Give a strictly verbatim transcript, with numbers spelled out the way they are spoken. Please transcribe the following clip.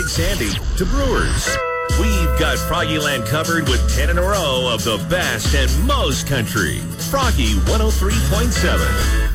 Big Sandy to Brewers. We've got Froggyland covered with ten in a row of the best and most country. Froggy one oh three point seven.